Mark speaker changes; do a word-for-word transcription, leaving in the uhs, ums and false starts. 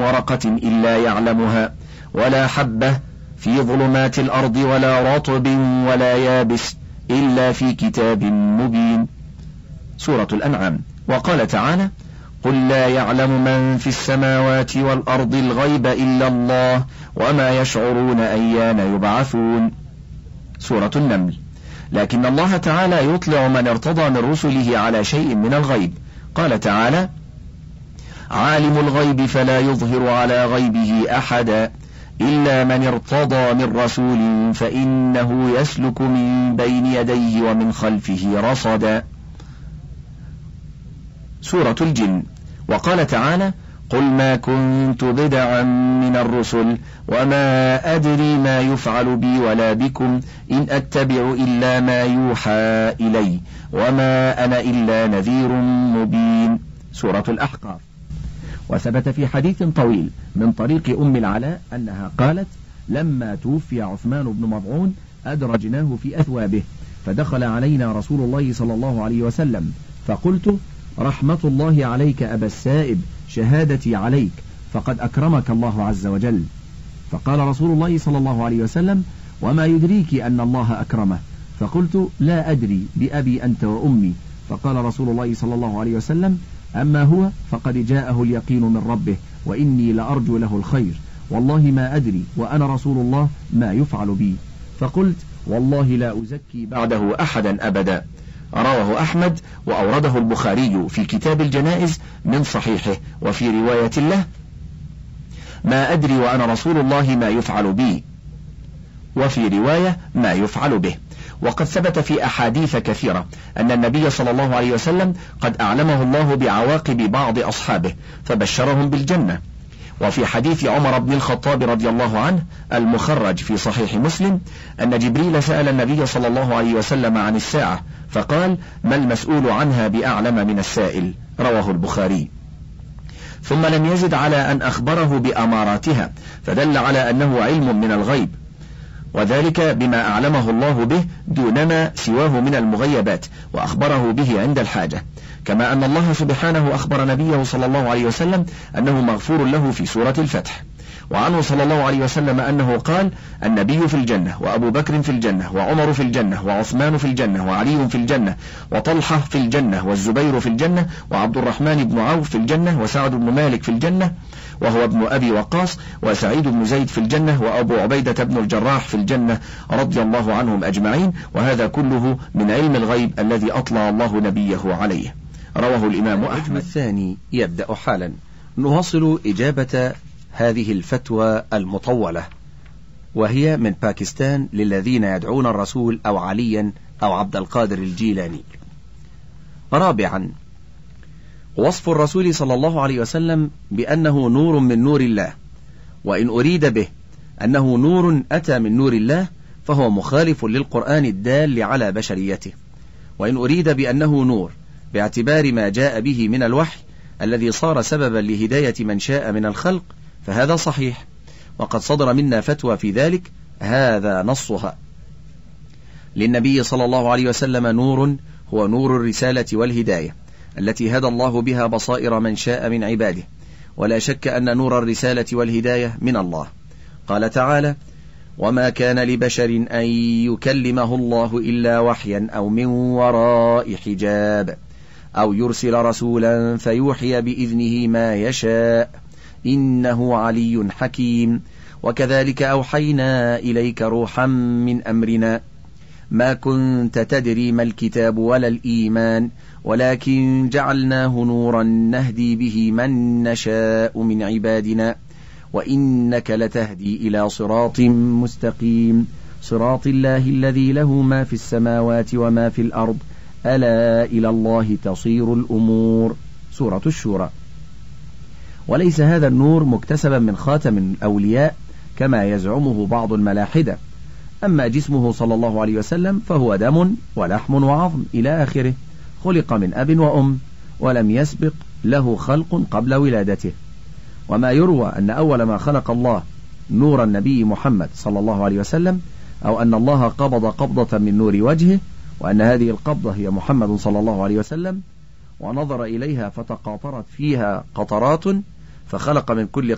Speaker 1: ورقة إلا يعلمها ولا حبة في ظلمات الأرض ولا رطب ولا يابس إلا في كتاب مبين. سورة الأنعام. وقال تعالى: قل لا يعلم من في السماوات والأرض الغيب إلا الله وما يشعرون أيان يبعثون. سورة النمل. لكن الله تعالى يطلع من ارتضى من رسله على شيء من الغيب. قال تعالى: عالم الغيب فلا يظهر على غيبه أحدا إلا من ارتضى من رسول فإنه يسلك من بين يديه ومن خلفه رصدا. سورة الجن. وقال تعالى: قل ما كنت بدعا من الرسل وما أدري ما يفعل بي ولا بكم إن أتبع إلا ما يوحى إلي وما أنا إلا نذير مبين. سورة الأحقاف. وثبت في حديث طويل من طريق أم العلاء أنها قالت: لما توفي عثمان بن مضعون أدرجناه في أثوابه فدخل علينا رسول الله صلى الله عليه وسلم فقلت: رحمة الله عليك أبا السائب، شهادتي عليك فقد أكرمك الله عز وجل. فقال رسول الله صلى الله عليه وسلم: وما يدريك أن الله أكرمه؟ فقلت: لا أدري، بأبي أنت وأمي. فقال رسول الله صلى الله عليه وسلم: أما هو فقد جاءه اليقين من ربه وإني لأرجو له الخير، والله ما أدري وأنا رسول الله ما يفعل بي. فقلت: والله لا أزكي بعده أحدا أبدا. رواه أحمد وأورده البخاري في كتاب الجنائز من صحيحه. وفي رواية له: ما أدري وأنا رسول الله ما يفعل بي، وفي رواية ما يفعل به. وقد ثبت في أحاديث كثيرة أن النبي صلى الله عليه وسلم قد أعلمه الله بعواقب بعض أصحابه فبشرهم بالجنة. وفي حديث عمر بن الخطاب رضي الله عنه المخرج في صحيح مسلم أن جبريل سأل النبي صلى الله عليه وسلم عن الساعة فقال: ما المسؤول عنها بأعلم من السائل. رواه البخاري. ثم لم يزد على أن أخبره بأماراتها فدل على أنه علم من الغيب، وذلك بما أعلمه الله به دونما سواه من المغيبات وأخبره به عند الحاجة، كما أن الله سبحانه أخبر نبيه صلى الله عليه وسلم أنه مغفور له في سورة الفتح. وعنه صلى الله عليه وسلم أنه قال: النبي في الجنة، وأبو بكر في الجنة، وعمر في الجنة، وعثمان في الجنة، وعلي في الجنة، وطلحة في الجنة، والزبير في الجنة، وعبد الرحمن بن عوف في الجنة، وسعد بن مالك في الجنة وهو ابن أبي وقاص، وسعيد بن زيد في الجنة، وأبو عبيدة بن الجراح في الجنة رضي الله عنهم أجمعين. وهذا كله من علم الغيب الذي أطلع الله نبيه عليه. رواه الإمام أحمد. الثاني يبدأ حالا. نواصل إجابة هذه الفتوى المطولة، وهي من باكستان للذين يدعون الرسول أو عليا أو عبد القادر الجيلاني. رابعا: وصف الرسول صلى الله عليه وسلم بأنه نور من نور الله، وإن أريد به أنه نور أتى من نور الله فهو مخالف للقرآن الدال على بشريته، وإن أريد بأنه نور باعتبار ما جاء به من الوحي الذي صار سببا لهداية من شاء من الخلق فهذا صحيح، وقد صدر منا فتوى في ذلك هذا نصها. للنبي صلى الله عليه وسلم نور هو نور الرسالة والهداية التي هدى الله بها بصائر من شاء من عباده، ولا شك أن نور الرسالة والهداية من الله. قال تعالى: وما كان لبشر أن يكلمه الله إلا وحيا أو من وراء حجاب أو يرسل رسولا فيوحي بإذنه ما يشاء إنه علي حكيم. وكذلك أوحينا إليك روحا من أمرنا ما كنت تدري ما الكتاب ولا الإيمان ولكن جعلناه نورا نهدي به من نشاء من عبادنا وإنك لتهدي إلى صراط مستقيم صراط الله الذي له ما في السماوات وما في الأرض ألا إلى الله تصير الأمور. سورة الشورى. وليس هذا النور مكتسبا من خاتم الأولياء كما يزعمه بعض الملاحدة، أما جسمه صلى الله عليه وسلم فهو دم ولحم وعظم إلى آخره، خلق من أب وأم ولم يسبق له خلق قبل ولادته. وما يروى أن أول ما خلق الله نور النبي محمد صلى الله عليه وسلم، أو أن الله قبض قبضة من نور وجهه، وأن هذه القبضة هي محمد صلى الله عليه وسلم، ونظر إليها فتقاطرت فيها قطرات فخلق من كل